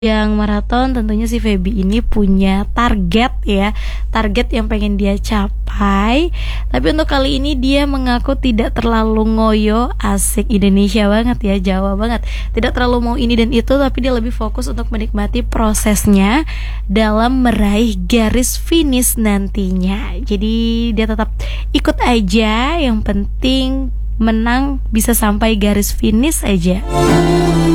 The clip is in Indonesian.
Yang maraton tentunya si Feby ini punya target ya, target yang pengen dia capai. Tapi untuk kali ini dia mengaku tidak terlalu ngoyo, asik Indonesia banget ya, Jawa banget. Tidak terlalu mau ini dan itu, tapi dia lebih fokus untuk menikmati prosesnya dalam meraih garis finish nantinya. Jadi dia tetap ikut aja, yang penting menang bisa sampai garis finish aja.